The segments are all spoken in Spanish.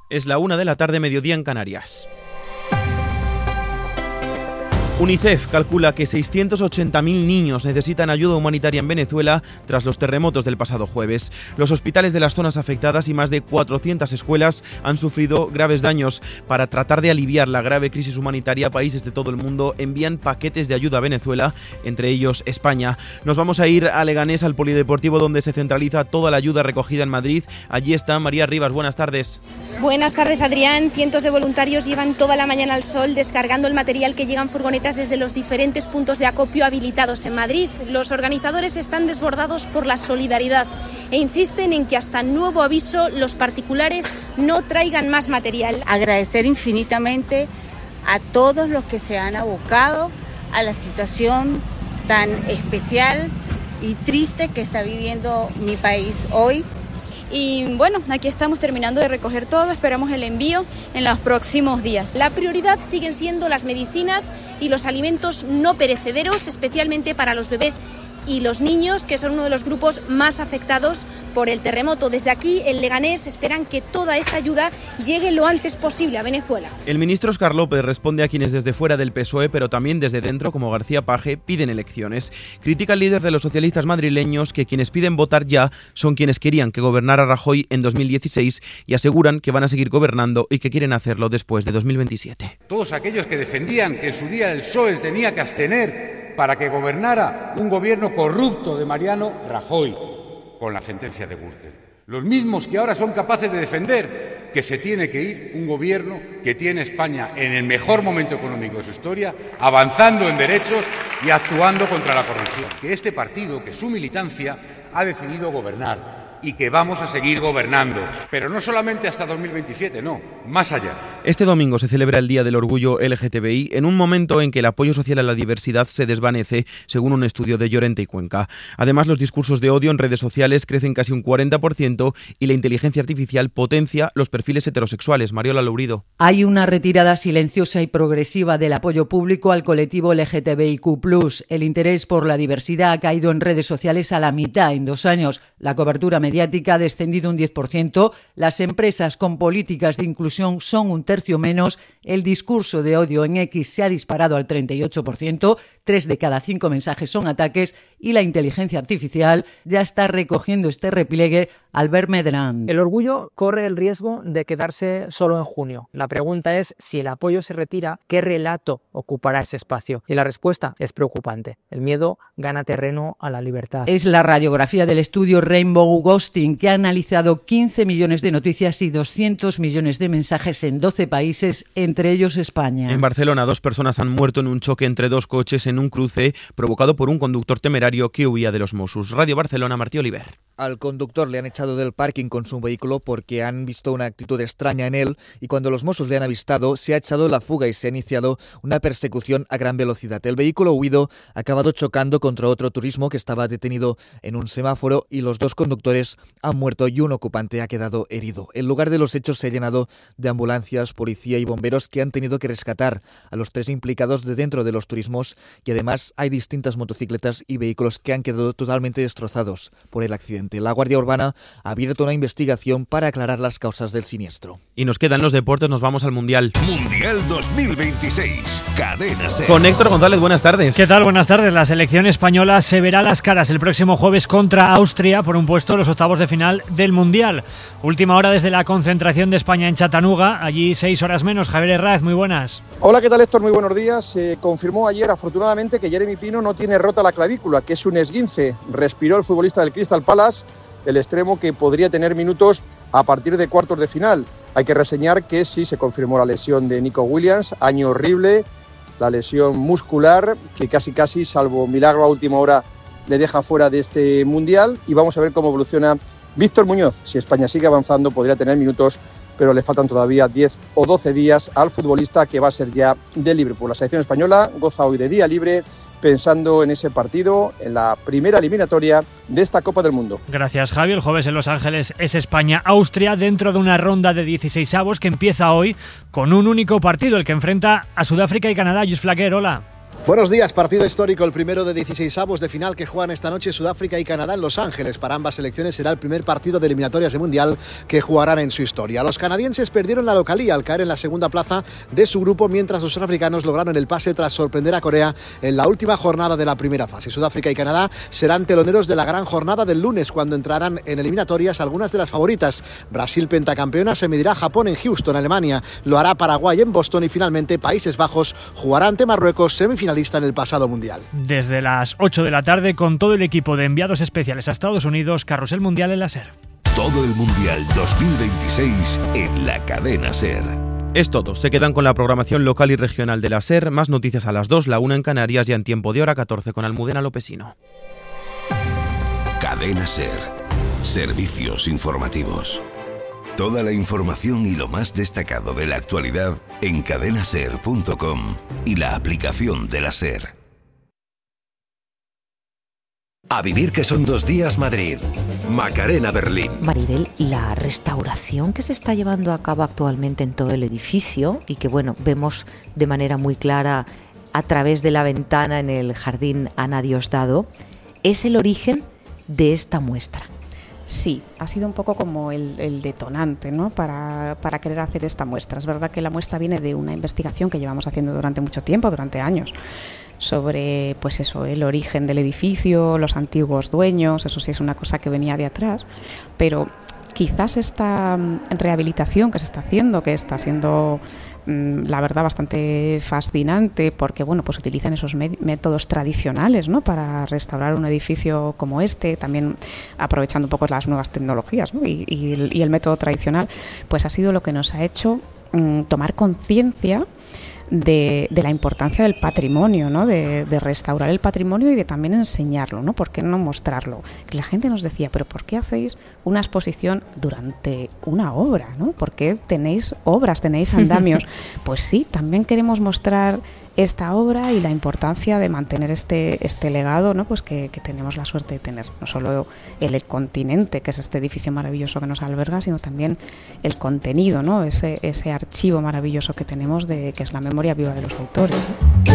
Es la 1 p.m, mediodía en Canarias. UNICEF calcula que 680.000 niños necesitan ayuda humanitaria en Venezuela tras los terremotos del pasado jueves. Los hospitales de las zonas afectadas y más de 400 escuelas han sufrido graves daños. Para tratar de aliviar la grave crisis humanitaria, países de todo el mundo envían paquetes de ayuda a Venezuela, entre ellos España. Nos vamos a ir a Leganés, al polideportivo, donde se centraliza toda la ayuda recogida en Madrid. Allí está María Rivas. Buenas tardes. Buenas tardes, Adrián. Cientos de voluntarios llevan toda la mañana al sol descargando el material que llegan furgonetas desde los diferentes puntos de acopio habilitados en Madrid. Los organizadores están desbordados por la solidaridad e insisten en que hasta nuevo aviso los particulares no traigan más material. Agradecer infinitamente a todos los que se han abocado a la situación tan especial y triste que está viviendo mi país hoy. Y bueno, aquí estamos terminando de recoger todo, esperamos el envío en los próximos días. La prioridad siguen siendo las medicinas y los alimentos no perecederos, especialmente para los bebés y los niños, que son uno de los grupos más afectados por el terremoto. Desde aquí, en Leganés, esperan que toda esta ayuda llegue lo antes posible a Venezuela. El ministro Óscar López responde a quienes desde fuera del PSOE, pero también desde dentro, como García Paje, piden elecciones. Critica al líder de los socialistas madrileños que quienes piden votar ya son quienes querían que gobernara Rajoy en 2016 y aseguran que van a seguir gobernando y que quieren hacerlo después de 2027. Todos aquellos que defendían que en su día el PSOE tenía que abstener para que gobernara un gobierno corrupto de Mariano Rajoy, con la sentencia de Gürtel. Los mismos que ahora son capaces de defender que se tiene que ir un gobierno que tiene España en el mejor momento económico de su historia, avanzando en derechos y actuando contra la corrupción. Que este partido, que su militancia, ha decidido gobernar y que vamos a seguir gobernando, pero no solamente hasta 2027, no, más allá. Este domingo se celebra el Día del Orgullo LGTBI en un momento en que el apoyo social a la diversidad se desvanece, según un estudio de Llorente y Cuenca. Además, los discursos de odio en redes sociales crecen casi un 40% y la inteligencia artificial potencia los perfiles heterosexuales. Mariola Lourido. Hay una retirada silenciosa y progresiva del apoyo público al colectivo LGTBIQ+. El interés por la diversidad ha caído en redes sociales a la mitad en 2 años. La cobertura mediática ha descendido un 10%, las empresas con políticas de inclusión son un tercio menos, el discurso de odio en X se ha disparado al 38%, 3 de cada 5 mensajes son ataques y la inteligencia artificial ya está recogiendo este repliegue. Albert Medran. El orgullo corre el riesgo de quedarse solo en junio. La pregunta es, si el apoyo se retira, ¿qué relato ocupará ese espacio? Y la respuesta es preocupante. El miedo gana terreno a la libertad. Es la radiografía del estudio Rainbow Ghosting, que ha analizado 15 millones de noticias y 200 millones de mensajes en 12 países, entre ellos España. En Barcelona, 2 personas han muerto en un choque entre 2 coches en un cruce provocado por un conductor temerario que huía de los Mossos. Radio Barcelona, Martí Oliver. Al conductor le han echado del parking con su vehículo porque han visto una actitud extraña en él y cuando los Mossos le han avistado se ha echado la fuga y se ha iniciado una persecución a gran velocidad. El vehículo huido ha acabado chocando contra otro turismo que estaba detenido en un semáforo y los 2 conductores han muerto y un ocupante ha quedado herido. El lugar de los hechos se ha llenado de ambulancias, policía y bomberos que han tenido que rescatar a los 3 implicados de dentro de los turismos y además hay distintas motocicletas y vehículos que han quedado totalmente destrozados por el accidente. La Guardia Urbana ha abierto una investigación para aclarar las causas del siniestro. Y nos quedan los deportes, nos vamos al Mundial. Mundial 2026, Cadena SER. Con Héctor González, buenas tardes. ¿Qué tal? Buenas tardes. La selección española se verá las caras el próximo jueves contra Austria por un puesto en los octavos de final del Mundial. Última hora desde la concentración de España en Chattanooga, allí 6 horas menos. Javier Herraz, muy buenas. Hola, ¿qué tal, Héctor? Muy buenos días. Se confirmó ayer, afortunadamente, que Jeremy Pino no tiene rota la clavícula, que es un esguince. Respiró el futbolista del Crystal Palace, el extremo que podría tener minutos a partir de cuartos de final. Hay que reseñar que sí se confirmó la lesión de Nico Williams, año horrible, la lesión muscular que casi, salvo milagro a última hora, le deja fuera de este Mundial y vamos a ver cómo evoluciona Víctor Muñoz. Si España sigue avanzando podría tener minutos, pero le faltan todavía 10 o 12 días al futbolista que va a ser ya de Liverpool. La selección española goza hoy de día libre, pensando en ese partido, en la primera eliminatoria de esta Copa del Mundo. Gracias, Javi. El jueves en Los Ángeles es España-Austria dentro de una ronda de 16avos que empieza hoy con un único partido, el que enfrenta a Sudáfrica y Canadá. Lluís Flaquer, hola. Buenos días, partido histórico, el primero de 16avos de final que juegan esta noche Sudáfrica y Canadá en Los Ángeles. Para ambas selecciones será el primer partido de eliminatorias de Mundial que jugarán en su historia. Los canadienses perdieron la localía al caer en la segunda plaza de su grupo, mientras los sudafricanos lograron el pase tras sorprender a Corea en la última jornada de la primera fase. Sudáfrica y Canadá serán teloneros de la gran jornada del lunes, cuando entrarán en eliminatorias algunas de las favoritas. Brasil, pentacampeona, se medirá a Japón en Houston, Alemania. Lo hará Paraguay en Boston y finalmente Países Bajos jugará ante Marruecos, semifinalista en el pasado Mundial. Desde las 8 de la tarde, con todo el equipo de enviados especiales a Estados Unidos, Carrusel Mundial en la SER. Todo el Mundial 2026 en la cadena SER. Es todo. Se quedan con la programación local y regional de la SER. Más noticias a las 2, la 1 en Canarias y en tiempo de hora 14 con Almudena Lopesino. Cadena SER. Servicios informativos. Toda la información y lo más destacado de la actualidad en cadenaser.com y la aplicación de la SER. A vivir que son 2 días Madrid. Macarena Berlín. Maribel, la restauración que se está llevando a cabo actualmente en todo el edificio y que vemos de manera muy clara a través de la ventana en el jardín Ana Diosdado, es el origen de esta muestra. Sí, ha sido un poco como el detonante, ¿no?, para querer hacer esta muestra. Es verdad que la muestra viene de una investigación que llevamos haciendo durante mucho tiempo, durante años, sobre el origen del edificio, los antiguos dueños. Eso sí es una cosa que venía de atrás, pero quizás esta rehabilitación que se está haciendo, que está siendo la verdad bastante fascinante, porque utilizan esos métodos tradicionales, ¿no?, para restaurar un edificio como este, también aprovechando un poco las nuevas tecnologías, ¿no?, y el método tradicional, pues ha sido lo que nos ha hecho tomar conciencia de la importancia del patrimonio, ¿no?, de restaurar el patrimonio y de también enseñarlo, ¿no? ¿Por qué no mostrarlo? Que la gente nos decía, pero ¿por qué hacéis una exposición durante una obra, ¿no? ¿Por qué tenéis obras, tenéis andamios? Pues sí, también queremos mostrar esta obra y la importancia de mantener este legado, ¿no?, pues que tenemos la suerte de tener, no solo el continente, que es este edificio maravilloso que nos alberga, sino también el contenido, ¿no?, ese archivo maravilloso que tenemos, que es la memoria viva de los autores, ¿no?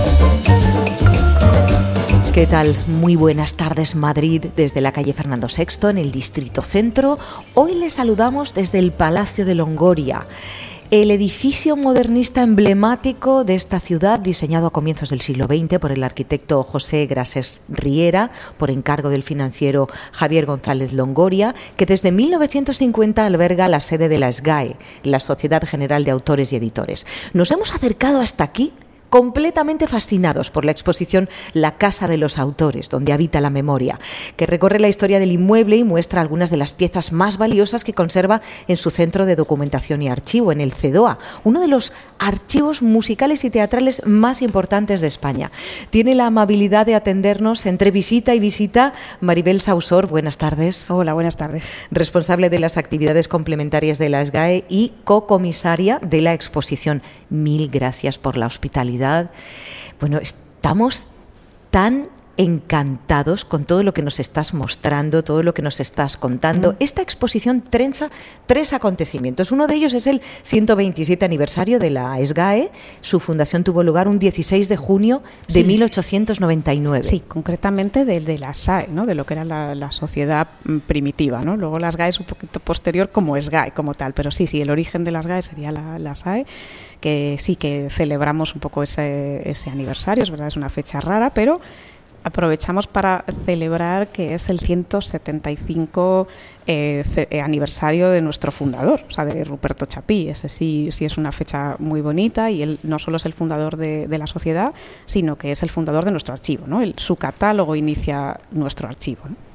¿Qué tal? Muy buenas tardes, Madrid, desde la calle Fernando VI, en el Distrito Centro. Hoy les saludamos desde el Palacio de Longoria, el edificio modernista emblemático de esta ciudad, diseñado a comienzos del siglo XX por el arquitecto José Grases Riera, por encargo del financiero Javier González Longoria, que desde 1950 alberga la sede de la SGAE, la Sociedad General de Autores y Editores. Nos hemos acercado hasta aquí completamente fascinados por la exposición La Casa de los Autores, donde habita la memoria, que recorre la historia del inmueble y muestra algunas de las piezas más valiosas que conserva en su centro de documentación y archivo, en el CEDOA, uno de los archivos musicales y teatrales más importantes de España. Tiene la amabilidad de atendernos entre visita y visita Maribel Sausor. Buenas tardes. Hola, buenas tardes. Responsable de las actividades complementarias de la SGAE y cocomisaria de la exposición. Mil gracias por la hospitalidad. Bueno, estamos tan encantados con todo lo que nos estás mostrando, todo lo que nos estás contando. Esta exposición trenza 3 acontecimientos. Uno de ellos es el 127 aniversario de la SGAE. Su fundación tuvo lugar un 16 de junio de 1899. Sí, concretamente de la SAE, ¿no?, de lo que era la sociedad primitiva, ¿no? Luego la SGAE es un poquito posterior como SGAE, como tal, pero sí, el origen de la SGAE sería la SAE, que sí que celebramos un poco ese aniversario. Es verdad, es una fecha rara, pero aprovechamos para celebrar que es el 175 aniversario de nuestro fundador, o sea, de Ruperto Chapí. Ese sí es una fecha muy bonita, y él no solo es el fundador de la sociedad, sino que es el fundador de nuestro archivo, ¿no? Su catálogo inicia nuestro archivo, ¿no?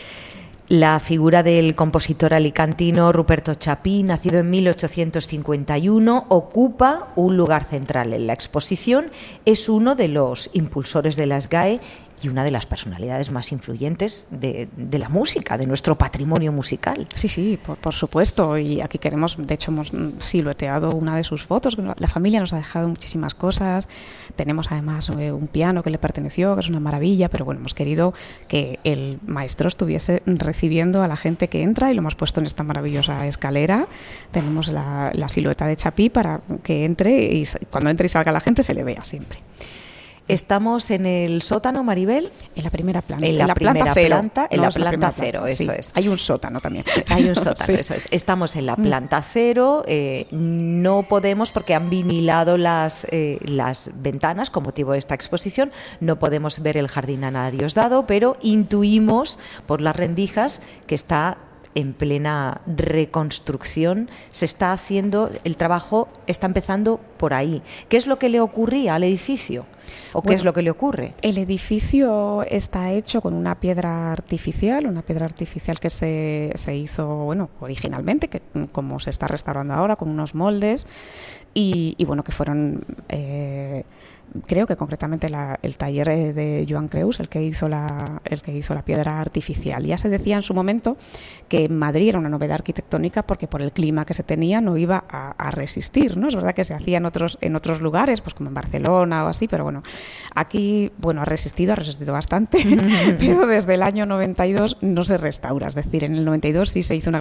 La figura del compositor alicantino Ruperto Chapí, nacido en 1851, ocupa un lugar central en la exposición. Es uno de los impulsores de la SGAE y una de las personalidades más influyentes de la música, de nuestro patrimonio musical. Sí, por supuesto. Y aquí queremos, de hecho, hemos silueteado una de sus fotos. La familia nos ha dejado muchísimas cosas. Tenemos además un piano que le perteneció, que es una maravilla, pero bueno, hemos querido que el maestro estuviese recibiendo a la gente que entra, y lo hemos puesto en esta maravillosa escalera. Tenemos la silueta de Chapí para que entre, y cuando entre y salga la gente se le vea siempre. Estamos en el sótano, Maribel. En la primera planta. En la primera planta, en la planta cero, eso sí. es. Hay un sótano también. Hay un sótano, sí. eso es. Estamos en la planta cero. No podemos, porque han vinilado las ventanas con motivo de esta exposición, no podemos ver el jardín a Dios dado, pero intuimos por las rendijas que está en plena reconstrucción, se está haciendo, el trabajo está empezando por ahí. ¿Qué es lo que le ocurría al edificio? ¿O qué es lo que le ocurre? El edificio está hecho con una piedra artificial que se hizo, bueno, originalmente, que como se está restaurando ahora, con unos moldes, y bueno, que fueron... creo que concretamente el taller de Joan Creus, el que hizo la piedra artificial. Ya se decía en su momento que Madrid era una novedad arquitectónica porque por el clima que se tenía no iba a resistir, ¿no? Es verdad que se hacía en otros lugares, pues como en Barcelona o así, pero bueno, aquí, bueno, ha resistido bastante, pero desde el año 92 no se restaura, es decir, en el 92 sí se hizo una